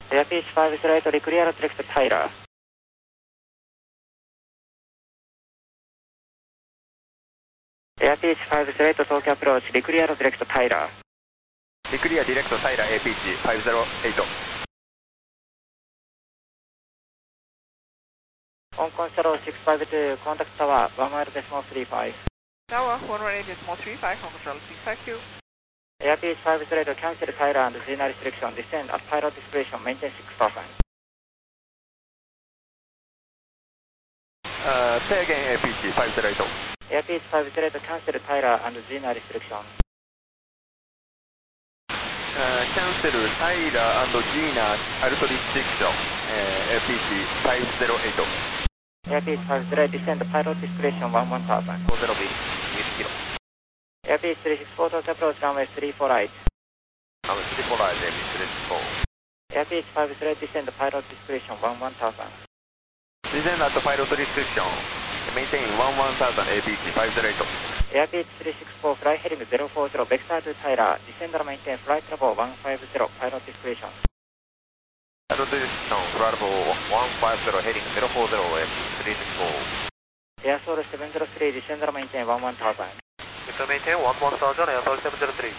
Air Peach 508, clear direct to Tyler. Air Peach 508, Tokyo approach, clear direct to Tyler. Clear direct to Tyler, Air Peach 508. Hong Kong Shuttle 652, contact tower 11.35. Tower 11.35, Hong Kong Shuttle 652. Air Peach 508, cancel Tyler and Zina restriction, descend at pilot discretion, maintain 6%. Say again, Air Peach 508. Air Peach 508, cancel Tyler and Zina restriction. Cancel Tyler and Gina Alt restriction, Air Peach 508. Air Peach 508, descend pilot discretion 11,000. 40 feet, 20 kilo. Air Peach 364, Tokyo approach, runway 34 right. Runway 34 right, Air Peach 364. Air Peach 508, descend pilot discretion 11,000. Descend at pilot restriction, maintain 11,000, Air Peach 508. Air Peach 364, fly heading 040, vector to Tyler, descend and maintain flight level 150, pilot discretion. Pilot restriction, flight level 150, heading 040, Air Peach 364. Air Soul 703, descend and maintain 11,000. To maintain 11,000, Air Soul 703.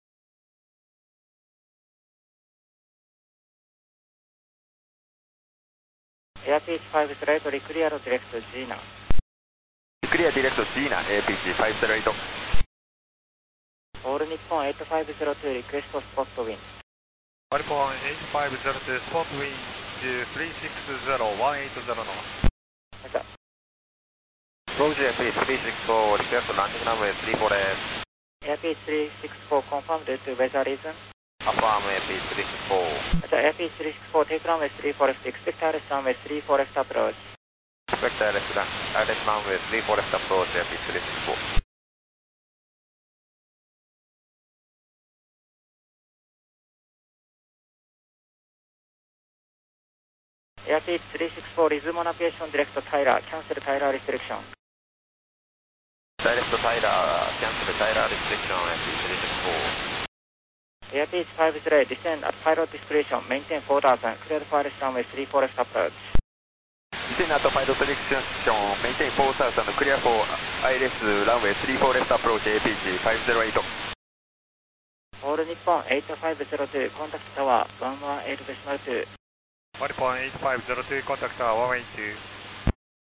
Air Peach 508, clear direct to Gina. Clear direct to Gina, Air Peach 508. All Nippon 8502, request spot wind. All Nippon 8502, spot wind 360, 180 knots. Roger, Air Peach 364, request landing runway 34 left. Air Peach 364, confirm due to weather reason. Affirm, Air Peach 364. Air Peach 364, take runway 34 left, expect ILS runway 34 left approach. Expect ILS runway 34 left approach, Air Peach 364. Air Peach 364, resume on aviation direct to Tyler, cancel Tyler restriction. Direct to Tyler, cancel Tyler restriction, Air Peach 364. Air Peach 508, descend at pilot discretion, maintain 4,000, cleared for ILS runway 34 left approach. Descend at pilot restriction, maintain 4,000, clear for ILS runway 34 left approach, Air Peach 508. All Nippon 8502, contact tower 118.2. All Nippon 8502, contact tower 182.